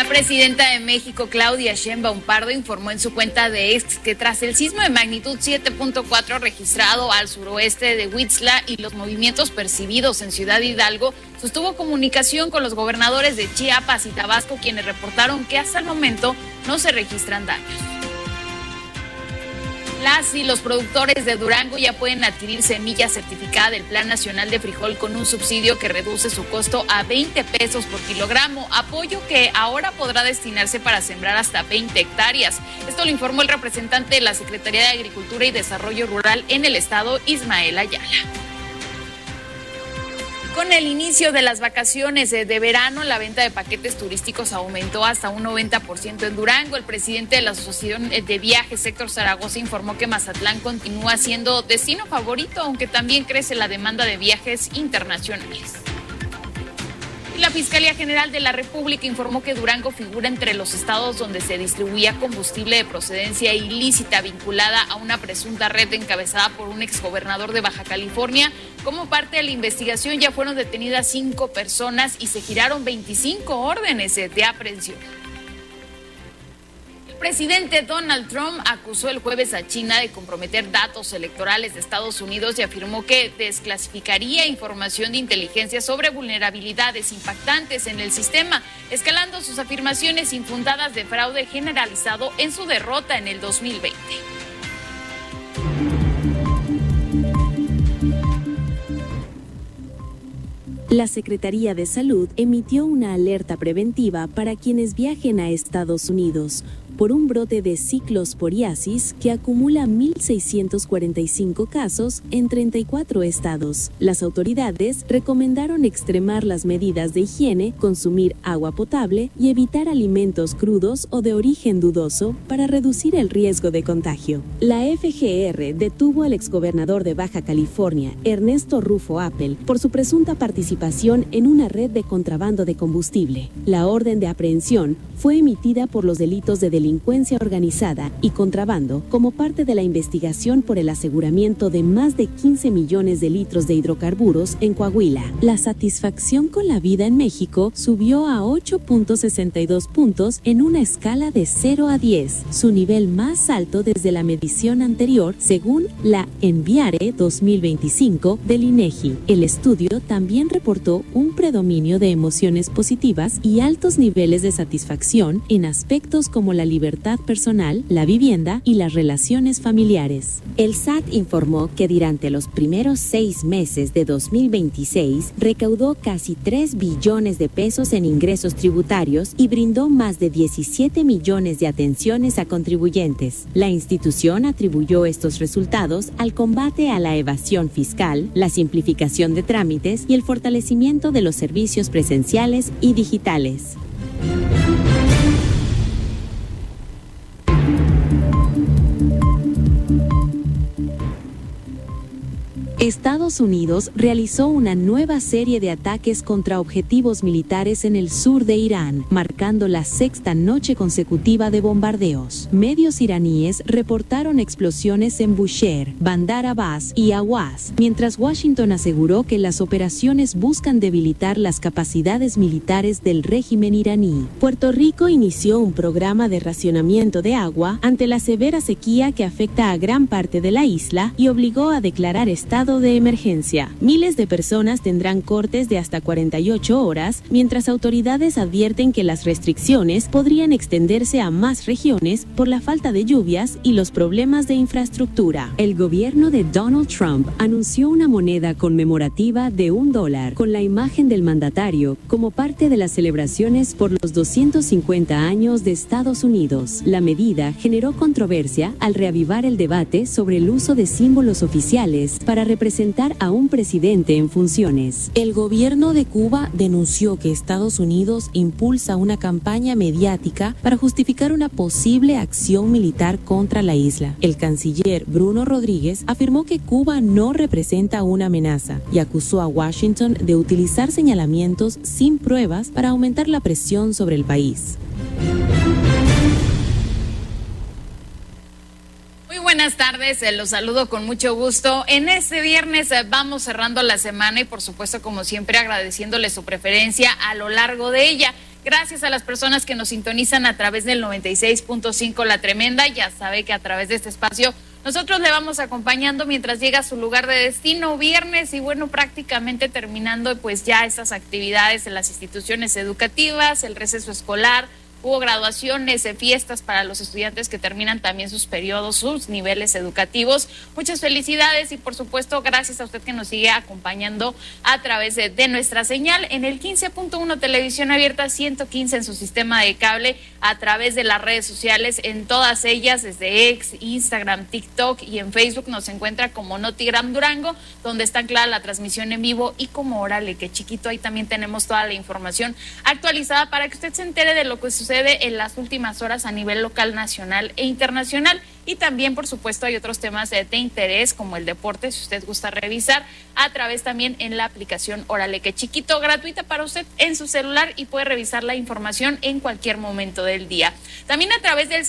La presidenta de México, Claudia Sheinbaum Pardo, informó en su cuenta de X que tras el sismo de magnitud 7.4 registrado al suroeste de Huixla y los movimientos percibidos en Ciudad Hidalgo, sostuvo comunicación con los gobernadores de Chiapas y Tabasco, quienes reportaron que hasta el momento no se registran daños. Las y los productores de Durango ya pueden adquirir semilla certificada del Plan Nacional de Frijol con un subsidio que reduce su costo a 20 pesos por kilogramo, apoyo que ahora podrá destinarse para sembrar hasta 20 hectáreas. Esto lo informó el representante de la Secretaría de Agricultura y Desarrollo Rural en el estado, Ismael Ayala. Con el inicio de las vacaciones de verano, la venta de paquetes turísticos aumentó hasta un 90% en Durango. El presidente de la Asociación de Viajes, Héctor Zaragoza, informó que Mazatlán continúa siendo destino favorito, aunque también crece la demanda de viajes internacionales. La Fiscalía General de la República informó que Durango figura entre los estados donde se distribuía combustible de procedencia ilícita vinculada a una presunta red encabezada por un exgobernador de Baja California. Como parte de la investigación ya fueron detenidas 5 personas y se giraron 25 órdenes de aprehensión. El presidente Donald Trump acusó el jueves a China de comprometer datos electorales de Estados Unidos y afirmó que desclasificaría información de inteligencia sobre vulnerabilidades impactantes en el sistema, escalando sus afirmaciones infundadas de fraude generalizado en su derrota en el 2020. La Secretaría de Salud emitió una alerta preventiva para quienes viajen a Estados Unidos por un brote de ciclosporiasis que acumula 1.645 casos en 34 estados. Las autoridades recomendaron extremar las medidas de higiene, consumir agua potable y evitar alimentos crudos o de origen dudoso para reducir el riesgo de contagio. La FGR detuvo al exgobernador de Baja California, Ernesto Rufo Appel, por su presunta participación en una red de contrabando de combustible. La orden de aprehensión fue emitida por los delitos de delincuencia organizada y contrabando como parte de la investigación por el aseguramiento de más de 15 millones de litros de hidrocarburos en Coahuila. La satisfacción con la vida en México subió a 8.62 puntos en una escala de 0 a 10, su nivel más alto desde la medición anterior, según la Enviare 2025 del INEGI. El estudio también reportó un predominio de emociones positivas y altos niveles de satisfacción en aspectos como la libertad personal, la vivienda y las relaciones familiares. El SAT informó que durante los primeros 6 meses de 2026 recaudó casi 3 billones de pesos en ingresos tributarios y brindó más de 17 millones de atenciones a contribuyentes. La institución atribuyó estos resultados al combate a la evasión fiscal, la simplificación de trámites y el fortalecimiento de los servicios presenciales y digitales. Estados Unidos realizó una nueva serie de ataques contra objetivos militares en el sur de Irán, marcando la 6ª noche consecutiva de bombardeos. Medios iraníes reportaron explosiones en Bushehr, Bandar Abbas y Awaz, mientras Washington aseguró que las operaciones buscan debilitar las capacidades militares del régimen iraní. Puerto Rico inició un programa de racionamiento de agua ante la severa sequía que afecta a gran parte de la isla y obligó a declarar estado de emergencia. Miles de personas tendrán cortes de hasta 48 horas, mientras autoridades advierten que las restricciones podrían extenderse a más regiones por la falta de lluvias y los problemas de infraestructura. El gobierno de Donald Trump anunció una moneda conmemorativa de $1 con la imagen del mandatario como parte de las celebraciones por los 250 años de Estados Unidos. La medida generó controversia al reavivar el debate sobre el uso de símbolos oficiales para representar a un presidente en funciones. El gobierno de Cuba denunció que Estados Unidos impulsa una campaña mediática para justificar una posible acción militar contra la isla. El canciller Bruno Rodríguez afirmó que Cuba no representa una amenaza y acusó a Washington de utilizar señalamientos sin pruebas para aumentar la presión sobre el país. Buenas tardes, los saludo con mucho gusto. En este viernes vamos cerrando la semana y por supuesto, como siempre, agradeciéndole su preferencia a lo largo de ella. Gracias a las personas que nos sintonizan a través del 96.5 La Tremenda. Ya sabe que a través de este espacio nosotros le vamos acompañando mientras llega a su lugar de destino, viernes, y bueno, prácticamente terminando pues ya estas actividades en las instituciones educativas, el receso escolar. Hubo graduaciones, fiestas para los estudiantes que terminan también sus periodos, sus niveles educativos. Muchas felicidades y por supuesto gracias a usted que nos sigue acompañando a través de nuestra señal en el 15.1 Televisión Abierta, 115 en su sistema de cable, a través de las redes sociales, en todas ellas, desde X, Instagram, TikTok y en Facebook nos encuentra como Notigram Durango, donde está clara la transmisión en vivo, y como Órale que Chiquito, ahí también tenemos toda la información actualizada para que usted se entere de lo que sucede en las últimas horas a nivel local, nacional e internacional. Y también, por supuesto, hay otros temas de interés como el deporte, si usted gusta revisar, a través también en la aplicación Órale que Chiquito, gratuita para usted en su celular, y puede revisar la información en cualquier momento del día. También a través del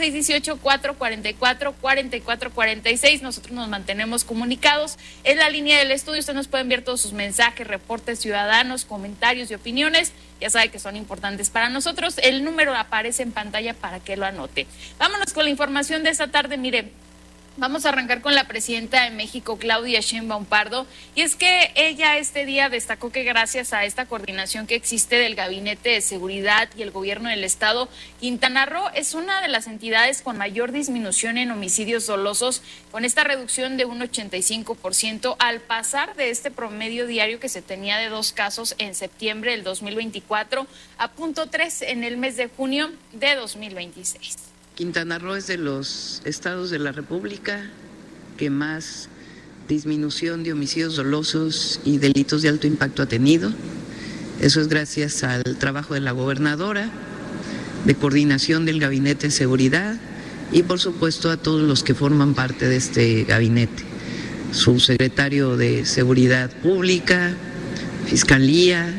618-444-4446 nosotros nos mantenemos comunicados. Es la línea del estudio, usted nos puede enviar todos sus mensajes, reportes ciudadanos, comentarios y opiniones. Ya sabe que son importantes para nosotros. El número aparece en pantalla para que lo anote. Vámonos con la información de esta tarde. Mire, vamos a arrancar con la presidenta de México, Claudia Sheinbaum Pardo, y es que ella este día destacó que gracias a esta coordinación que existe del Gabinete de Seguridad y el Gobierno del Estado, Quintana Roo es una de las entidades con mayor disminución en homicidios dolosos, con esta reducción de un 85% al pasar de este promedio diario que se tenía de 2 casos en septiembre del 2024 a 0.3 en el mes de junio de 2026. Quintana Roo es de los estados de la República que más disminución de homicidios dolosos y delitos de alto impacto ha tenido. Eso es gracias al trabajo de la gobernadora, de coordinación del Gabinete de Seguridad y por supuesto a todos los que forman parte de este gabinete. Su secretario de Seguridad Pública, Fiscalía,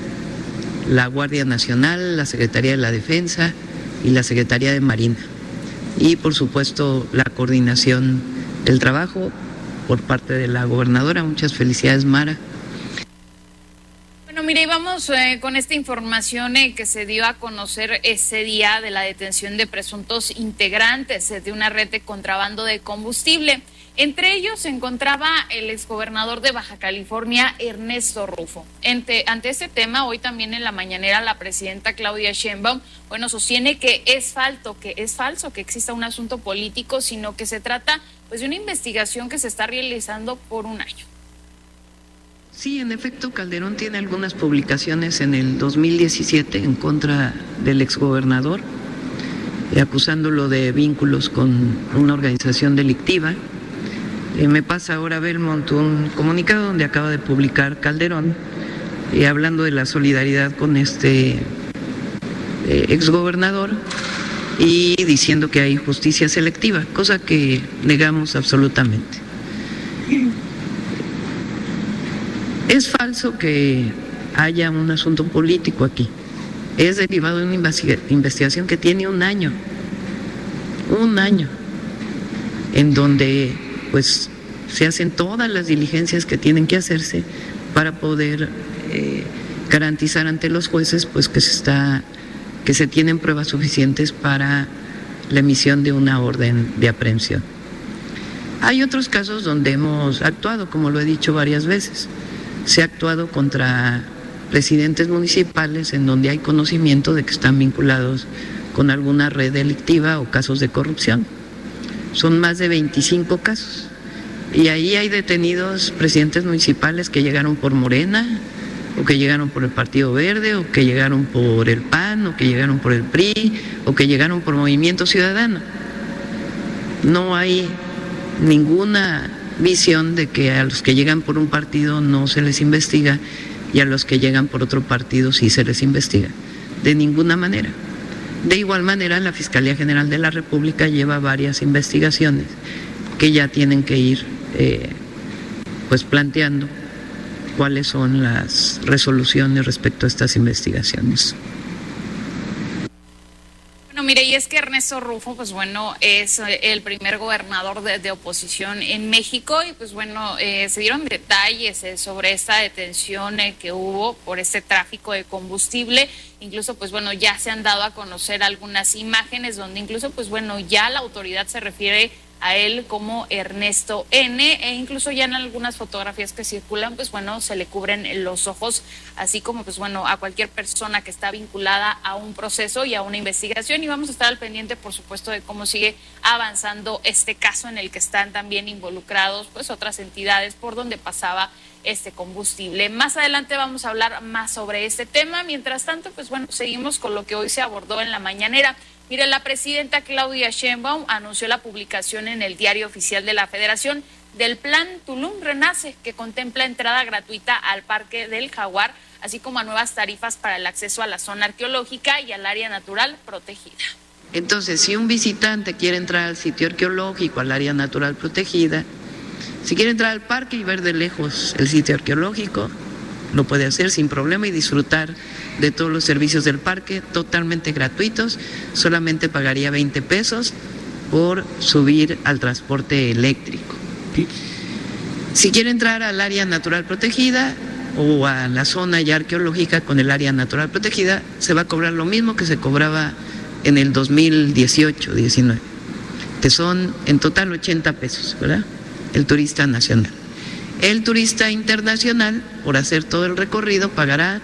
la Guardia Nacional, la Secretaría de la Defensa y la Secretaría de Marina. Y por supuesto la coordinación del trabajo por parte de la gobernadora. Muchas felicidades, Mara. Bueno, mire, vamos con esta información que se dio a conocer ese día de la detención de presuntos integrantes de una red de contrabando de combustible. Entre ellos se encontraba el exgobernador de Baja California, Ernesto Rufo. Ante este tema, hoy también en la mañanera la presidenta Claudia Sheinbaum, sostiene que es falso que exista un asunto político, sino que se trata pues de una investigación que se está realizando por un año. Sí, en efecto, Calderón tiene algunas publicaciones en el 2017 en contra del exgobernador, acusándolo de vínculos con una organización delictiva. Me pasa ahora Belmont un comunicado donde acaba de publicar Calderón hablando de la solidaridad con este exgobernador y diciendo que hay justicia selectiva, cosa que negamos absolutamente. Es falso que haya un asunto político aquí. Es derivado de una investigación que tiene un año, en donde pues se hacen todas las diligencias que tienen que hacerse para poder garantizar ante los jueces pues que se tienen pruebas suficientes para la emisión de una orden de aprehensión. Hay otros casos donde hemos actuado, como lo he dicho varias veces. Se ha actuado contra presidentes municipales en donde hay conocimiento de que están vinculados con alguna red delictiva o casos de corrupción. Son más de 25 casos. Y ahí hay detenidos presidentes municipales que llegaron por Morena, o que llegaron por el Partido Verde, o que llegaron por el PAN, o que llegaron por el PRI, o que llegaron por Movimiento Ciudadano. No hay ninguna visión de que a los que llegan por un partido no se les investiga y a los que llegan por otro partido sí se les investiga. De ninguna manera. De igual manera, la Fiscalía General de la República lleva varias investigaciones que ya tienen que ir pues planteando cuáles son las resoluciones respecto a estas investigaciones. No, mire, y es que Ernesto Rufo, pues bueno, es el primer gobernador de oposición en México y pues bueno, se dieron detalles sobre esta detención que hubo por este tráfico de combustible. Incluso pues bueno, ya se han dado a conocer algunas imágenes donde incluso pues bueno, ya la autoridad se refiere a él como Ernesto N, e incluso ya en algunas fotografías que circulan, pues bueno, se le cubren los ojos, así como pues bueno, a cualquier persona que está vinculada a un proceso y a una investigación, y vamos a estar al pendiente, por supuesto, de cómo sigue avanzando este caso en el que están también involucrados pues otras entidades por donde pasaba este combustible. Más adelante vamos a hablar más sobre este tema. Mientras tanto, pues bueno, seguimos con lo que hoy se abordó en la mañanera. Mire, la presidenta Claudia Sheinbaum anunció la publicación en el Diario Oficial de la Federación del Plan Tulum Renace, que contempla entrada gratuita al Parque del Jaguar, así como a nuevas tarifas para el acceso a la zona arqueológica y al área natural protegida. Entonces, si un visitante quiere entrar al sitio arqueológico, al área natural protegida, si quiere entrar al parque y ver de lejos el sitio arqueológico, lo puede hacer sin problema y disfrutar de todos los servicios del parque totalmente gratuitos. Solamente pagaría 20 pesos por subir al transporte eléctrico. Si quiere entrar al área natural protegida o a la zona ya arqueológica con el área natural protegida, se va a cobrar lo mismo que se cobraba en el 2018-19, que son en total 80 pesos, ¿verdad? El turista nacional. El turista internacional, por hacer todo el recorrido, pagará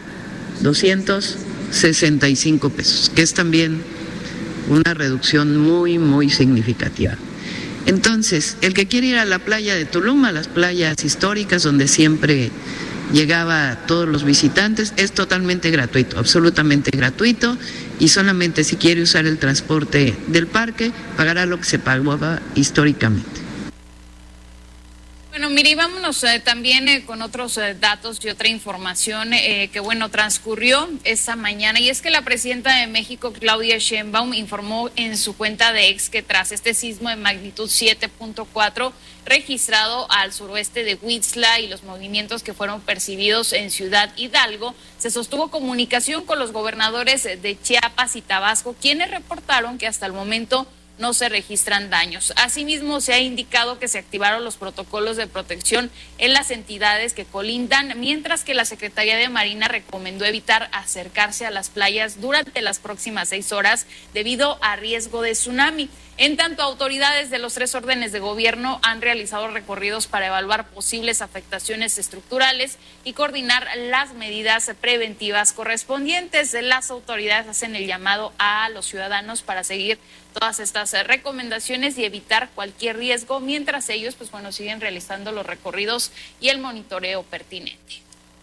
265 pesos, que es también una reducción muy, muy significativa. Entonces, el que quiere ir a la playa de Tulum, a las playas históricas donde siempre llegaba todos los visitantes, es totalmente gratuito, absolutamente gratuito, y solamente si quiere usar el transporte del parque, pagará lo que se pagaba históricamente. Bueno, mire, y vámonos también con otros datos y otra información que, bueno, transcurrió esta mañana. Y es que la presidenta de México, Claudia Sheinbaum, informó en su cuenta de X que tras este sismo de magnitud 7.4 registrado al suroeste de Huixla y los movimientos que fueron percibidos en Ciudad Hidalgo, se sostuvo comunicación con los gobernadores de Chiapas y Tabasco, quienes reportaron que hasta el momento no se registran daños. Asimismo, se ha indicado que se activaron los protocolos de protección en las entidades que colindan, mientras que la Secretaría de Marina recomendó evitar acercarse a las playas durante las próximas 6 horas debido a riesgo de tsunami. En tanto, autoridades de los 3 órdenes de gobierno han realizado recorridos para evaluar posibles afectaciones estructurales y coordinar las medidas preventivas correspondientes. Las autoridades hacen el llamado a los ciudadanos para seguir todas estas recomendaciones y evitar cualquier riesgo, mientras ellos, pues bueno, siguen realizando los recorridos y el monitoreo pertinente.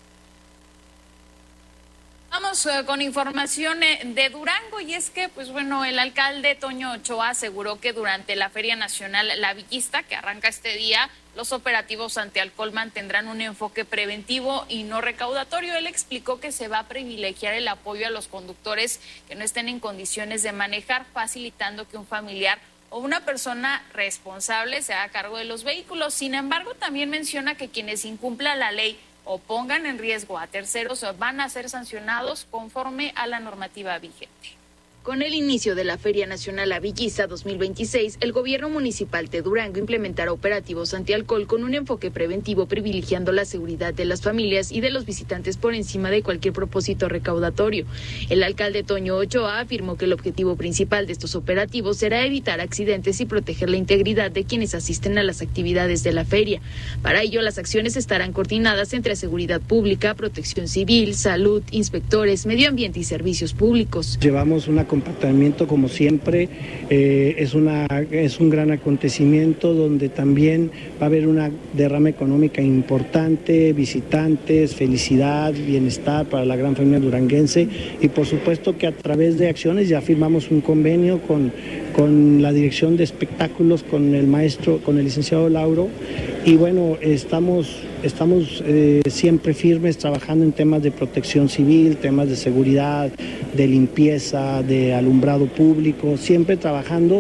Vamos con información de Durango, y es que, pues bueno, el alcalde Toño Ochoa aseguró que durante la Feria Nacional La Villista, que arranca este día, los operativos antialcohol mantendrán un enfoque preventivo y no recaudatorio. Él explicó que se va a privilegiar el apoyo a los conductores que no estén en condiciones de manejar, facilitando que un familiar o una persona responsable se haga cargo de los vehículos. Sin embargo, también menciona que quienes incumplan la ley o pongan en riesgo a terceros van a ser sancionados conforme a la normativa vigente. Con el inicio de la Feria Nacional La Villista 2026, el gobierno municipal de Durango implementará operativos antialcohol con un enfoque preventivo, privilegiando la seguridad de las familias y de los visitantes por encima de cualquier propósito recaudatorio. El alcalde Toño Ochoa afirmó que el objetivo principal de estos operativos será evitar accidentes y proteger la integridad de quienes asisten a las actividades de la feria. Para ello, las acciones estarán coordinadas entre seguridad pública, protección civil, salud, inspectores, medio ambiente y servicios públicos. Llevamos una acompañamiento como siempre, es un gran acontecimiento donde también va a haber una derrama económica importante, visitantes, felicidad, bienestar para la gran familia duranguense, y por supuesto que a través de acciones ya firmamos un convenio con la dirección de espectáculos, con el licenciado Lauro, y bueno, estamos siempre firmes trabajando en temas de protección civil, temas de seguridad, de limpieza, de alumbrado público, siempre trabajando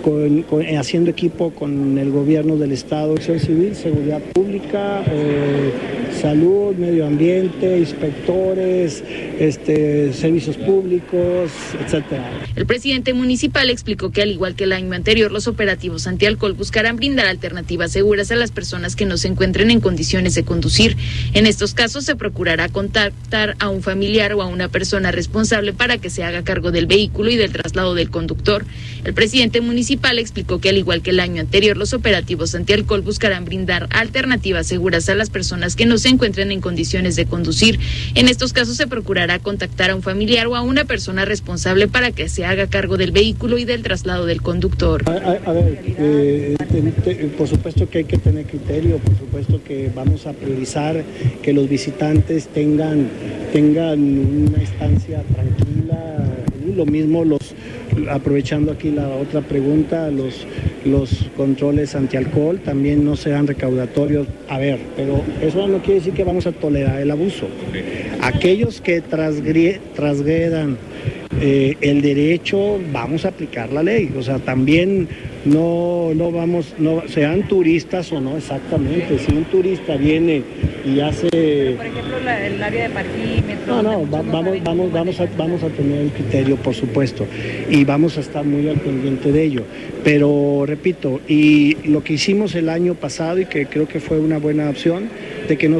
haciendo equipo con el gobierno del estado, acción civil, seguridad pública, salud, medio ambiente, inspectores, servicios públicos, etcétera. El presidente municipal explicó que al igual que el año anterior, los operativos antialcohol buscarán brindar alternativas seguras a las personas que no se encuentren en condiciones de conducir. En estos casos se procurará contactar a un familiar o a una persona responsable para que se haga cargo del vehículo y del traslado del conductor. El presidente municipal explicó que al igual que el año anterior, los operativos antialcohol buscarán brindar alternativas seguras a las personas que no se encuentren en condiciones de conducir. En estos casos se procurará contactar a un familiar o a una persona responsable para que se haga cargo del vehículo y del traslado del conductor. A ver, por supuesto que hay que tener criterio, por supuesto que vamos a priorizar que los visitantes tengan una estancia tranquila, y lo mismo aprovechando aquí la otra pregunta, los controles antialcohol también no serán recaudatorios. A ver, pero eso no quiere decir que vamos a tolerar el abuso. Aquellos que transgredan el derecho, vamos a aplicar la ley. O sea, también no sean turistas o no exactamente. Si un turista viene y hace, por ejemplo, el área de parquímetro. Vamos a tener el criterio, por supuesto, y vamos a estar muy al pendiente de ello. Pero repito, y lo que hicimos el año pasado y que creo que fue una buena opción, de que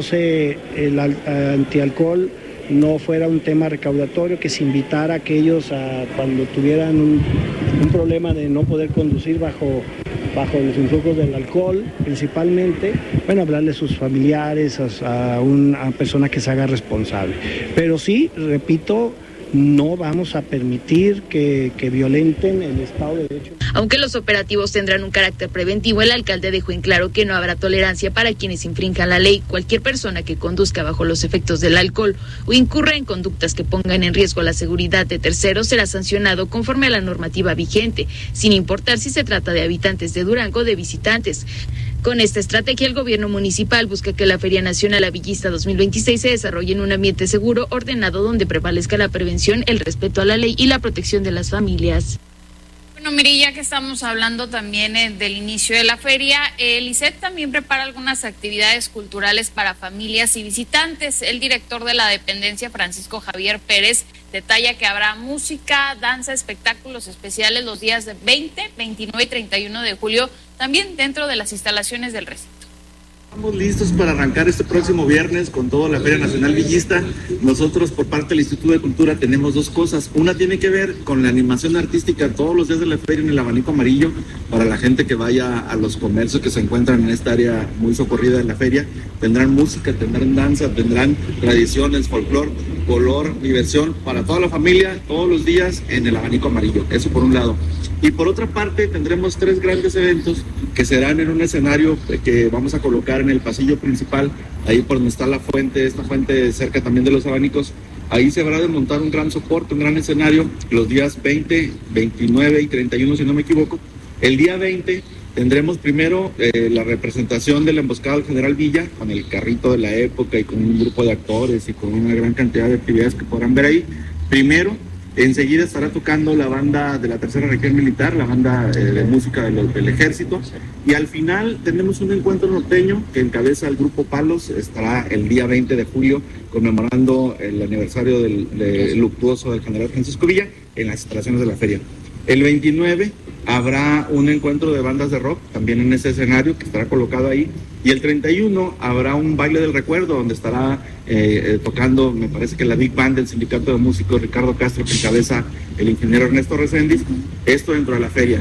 el antialcohol no fuera un tema recaudatorio, que se invitara a aquellos a cuando tuvieran un problema de no poder conducir bajo los influjos del alcohol, principalmente, hablarle a sus familiares, a una persona que se haga responsable. Pero sí, repito, no vamos a permitir que violenten el Estado de Derecho. Aunque los operativos tendrán un carácter preventivo, el alcalde dejó en claro que no habrá tolerancia para quienes infrinjan la ley. Cualquier persona que conduzca bajo los efectos del alcohol o incurra en conductas que pongan en riesgo la seguridad de terceros será sancionado conforme a la normativa vigente, sin importar si se trata de habitantes de Durango o de visitantes. Con esta estrategia, el gobierno municipal busca que la Feria Nacional Avillista 2026 se desarrolle en un ambiente seguro, ordenado, donde prevalezca la prevención, el respeto a la ley y la protección de las familias. Bueno, mire, ya que estamos hablando también del inicio de la feria, el ICET también prepara algunas actividades culturales para familias y visitantes. El director de la dependencia, Francisco Javier Pérez, detalla que habrá música, danza, espectáculos especiales los días 20, 29 y 31 de julio, también dentro de las instalaciones del recinto. Estamos listos para arrancar este próximo viernes con toda la Feria Nacional Villista. Nosotros, por parte del Instituto de Cultura, tenemos dos cosas. Una tiene que ver con la animación artística todos los días de la feria en el abanico amarillo, para la gente que vaya a los comercios que se encuentran en esta área muy socorrida de la feria. Tendrán música, tendrán danza, tendrán tradiciones, folclore, color, diversión para toda la familia todos los días en el abanico amarillo. Eso por un lado. Y por otra parte, tendremos 3 grandes eventos que serán en un escenario que vamos a colocar en el pasillo principal, ahí por donde está la fuente, esta fuente cerca también de los abanicos. Ahí se habrá de montar un gran soporte, un gran escenario, los días 20, 29 y 31, si no me equivoco. El día 20 tendremos primero la representación de la emboscada del General Villa, con el carrito de la época y con un grupo de actores y con una gran cantidad de actividades que podrán ver ahí. Primero, enseguida estará tocando la banda de la Tercera Región Militar, la banda de música del Ejército, y al final tenemos un encuentro norteño que encabeza el Grupo Palos. Estará el día 20 de julio conmemorando el aniversario del luctuoso del General Francisco Villa en las instalaciones de la feria. El 29 habrá un encuentro de bandas de rock, también en ese escenario que estará colocado ahí. Y el 31 habrá un baile del recuerdo, donde estará tocando, me parece que la Big Band del Sindicato de Músicos Ricardo Castro, que encabeza el ingeniero Ernesto Reséndiz. Esto dentro de la feria.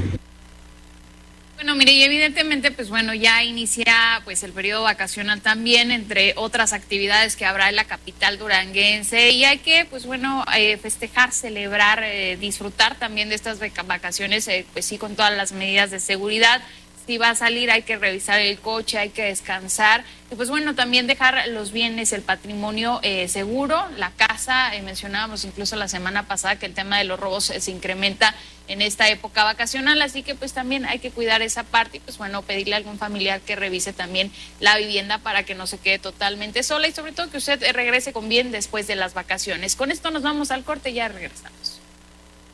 Bueno, mire, y evidentemente, pues bueno, ya inicia pues el periodo vacacional también, entre otras actividades que habrá en la capital duranguense, y hay que, pues bueno, festejar, celebrar, disfrutar también de estas vacaciones, pues sí, con todas las medidas de seguridad. Si va a salir hay que revisar el coche, hay que descansar y pues bueno, también dejar los bienes, el patrimonio seguro, la casa. Mencionábamos incluso la semana pasada que el tema de los robos se incrementa en esta época vacacional, así que pues también hay que cuidar esa parte y pues bueno, pedirle a algún familiar que revise también la vivienda para que no se quede totalmente sola y sobre todo que usted regrese con bien después de las vacaciones. Con esto nos vamos al corte y ya regresamos.